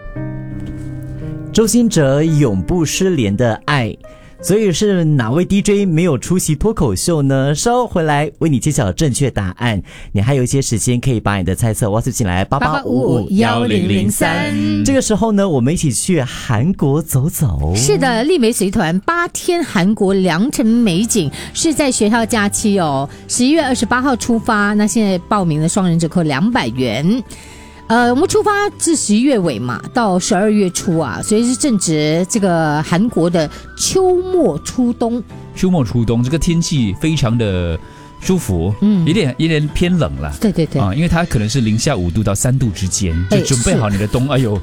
周兴哲永不失联的爱，所以是哪位 DJ 没有出席脱口秀呢？稍后回来为你揭晓正确答案。你还有一些时间可以把你的猜测 WhatsApp 进来88551003。这个时候呢，我们一起去韩国走走。 是的，丽梅随团8天韩国良辰美景，是在学校假期哦。11月28号出发，那现在报名的双人折扣200元。我们出发至11月尾嘛，到12月初啊，所以是正值这个韩国的秋末初冬。 秋末初冬，这个天气非常的舒服，有点偏冷了。 对对对， 因为它可能是零下5度到3度之间，就准备好你的冬。哎呦，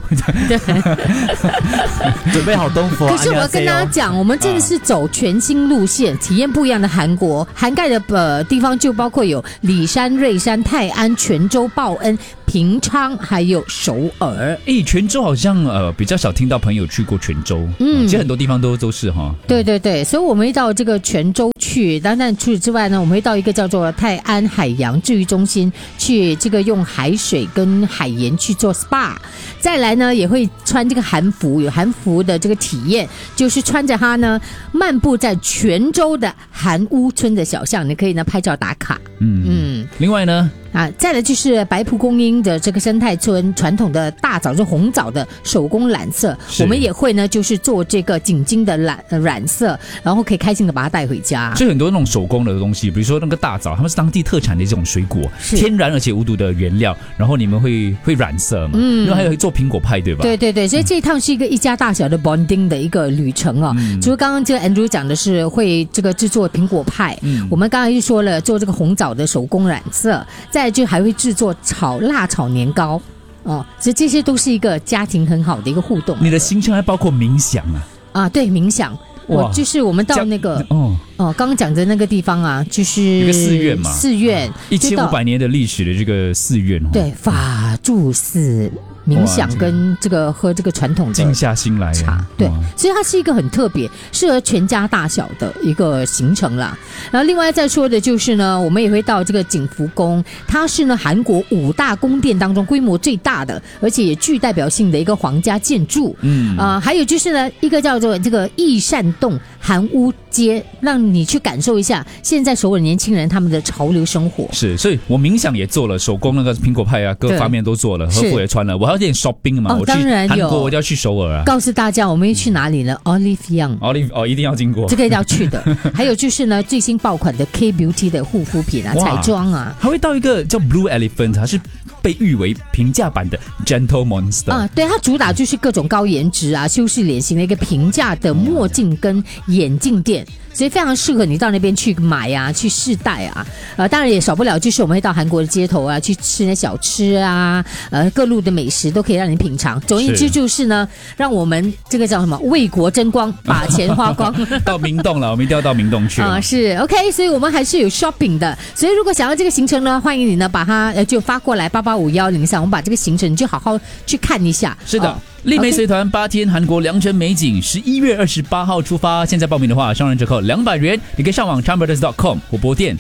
准备好冬服。 可是我要跟大家讲，我们真的是走全新路线，体验不一样的韩国。涵盖的地方就包括有里山、瑞山、泰安、泉州、报恩、平昌还有首尔。 泉州好像比较少听到朋友去过泉州，其实很多地方都是哈。 对对对，所以我们会到这个泉州去，但除此之外呢，我们会到一个叫做泰安海洋治愈中心去，这个用海水跟海盐去做 SPA。再来呢，也会穿这个韩服，有韩服的这个体验，就是穿着它呢漫步在泉州的韩屋村的小巷，你可以呢拍照打卡。 另外呢。 再来就是白蒲公英的这个生态村传统的大枣，就红枣的手工染色，我们也会呢就是做这个锦金的染色，然后可以开心的把它带回家。 所以很多那种手工的东西，比如说那个大枣，他们是当地特产的这种水果，天然而且无毒的原料，然后你们会染色嘛，因为还有做苹果派对吧？对对对， 所以这一趟是一家大小的 bonding 的一个旅程哦。除了刚刚这个 Andrew 讲的是会这个制作苹果派，我们刚才就说了做这个红枣的手工染色，再就还会制作辣炒年糕哦，所以这些都是一个家庭很好的一个互动。 你的行程还包括冥想对，冥想。就是我们到那个刚刚讲的那个地方啊，就是一个寺院嘛，1500年的历史的这个寺院， 对，法住寺。冥想跟这个喝这个传统的静下心来茶，对，所以它是一个很特别适合全家大小的一个行程啦。然后另外再说的就是呢，我们也会到这个景福宫，它是呢韩国5大宫殿当中规模最大的，而且也具代表性的一个皇家建筑。还有就是呢一个叫做这个益善洞韩屋街，让你去感受一下现在首尔年轻人他们的潮流生活。 是，所以我冥想也做了，手工那个苹果派啊，各方面都做了，和服也穿了，我还有点 shopping 嘛，我去韩国我就要去首尔啊。 告诉大家我们要去哪里呢？ Olive Young 一定要经过， 这个要去的。还有就是呢最新爆款的 K Beauty 的护肤品啊，彩妆啊， 还会到一个叫 Blue Elephant， 它是被誉为平价版的 Gentle Monster 对，它主打就是各种高颜值啊修饰脸型的一个平价的墨镜跟眼镜店，所以非常适合你到那边去买啊，去试戴啊。当然也少不了就是我们会到韩国的街头啊，去吃那小吃啊，各路的美食都可以让你品尝。总而言之就是呢，让我们这个叫什么为国争光，把钱花光。 到明洞了，我们一定要到明洞去是 OK， 所以我们还是有 shopping 的。所以如果想要这个行程呢，欢迎你呢把它就发过来885103，我们把这个行程你就好好去看一下。 是的。丽梅随团8天韩国良辰美景，11月28号出发。现在报名的话，双人折扣200元。你可以上网 ChanBrothers.com 或拨电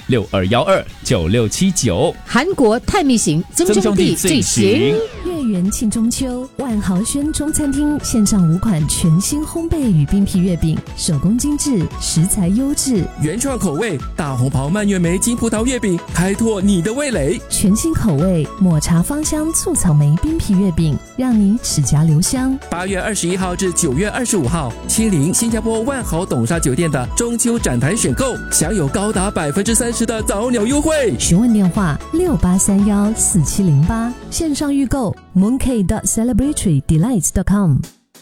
62129679。 韩国探秘行，曾兄弟最行。 月圆庆中秋，万豪轩中餐厅线上5款全新烘焙与冰皮月饼，手工精致，食材优质， 原创口味大红袍蔓越莓金葡萄月饼，开拓你的味蕾。 全新口味抹茶芳香醋草莓冰皮月饼，让你齿颊留香。 8月21号至9月25号，亲临新加坡万豪董沙酒店的中秋展台选购，享有高达30%的早鸟优惠。 询问电话68314708，线上预购 mooncake.celebratory.delights.com。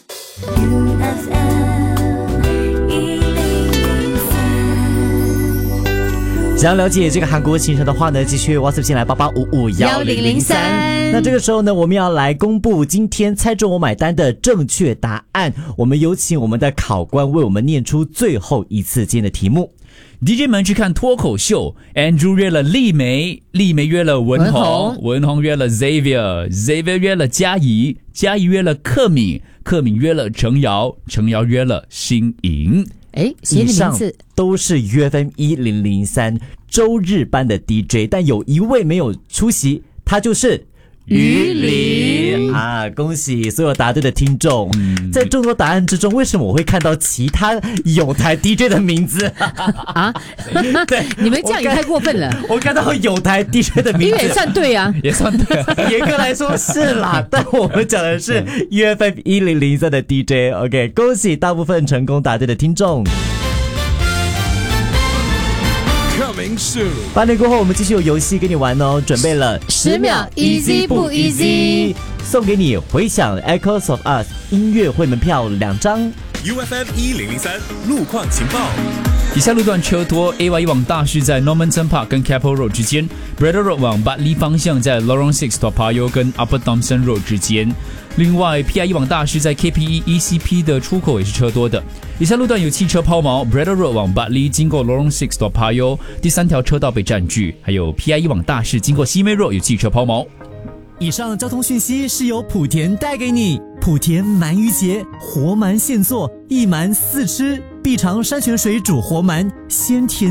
想要了解这个韩国行程的话呢，继续 WhatsApp 进来88551003。那这个时候呢，我们要来公布今天猜中我买单的正确答案。我们有请我们的考官为我们念出最后一次今天的题目。 DJ 们去看脱口秀 ，Andrew 约了丽梅，丽梅约了文宏，文宏约了 Xavier 约了嘉怡，嘉怡约了克敏，克敏约了程瑶，程瑶约了新颖。 以上都是UFM 1003周日班的 DJ， 但有一位没有出席，他就是于林。 啊！恭喜所有答对的听众。在众多答案之中，为什么我会看到其他有台 DJ 的名字啊？ 对， 你们这样也太过分了。 我看到有台 DJ 的名字， 也算对啊， 也算对啊。 严格来说是啦，但我们讲的是 UFM 1003的 DJ。OK， 恭喜大部分成功答对的听众。8点过后，我们继续有游戏跟你玩哦，准备了 10秒 Easy 不 Easy， 送给你回响 Echoes of Us 音乐会门票2张。 UFM 1003路况情报。 以下路段车多 ，AYE 往大市在 Normanton Park 跟 Keppel Road 之间 ，Braddell Road 往 Bartley 方向在 Lorong 6 Toa Payoh 跟 Upper Thomson Road 之间。另外 ，PIE 往大市在 KPE ECP 的出口也是车多的。以下路段有汽车抛锚 ，Braddell Road 往 Bartley 经过 Lorong 6 Toa Payoh 第3条车道被占据，还有 PIE 往大市经过西梅 Road 有汽车抛锚。 以上交通讯息是由莆田带给你。莆田鳗鱼节，活鳗现做，一鳗4吃，必尝山泉水煮活鳗，鲜甜。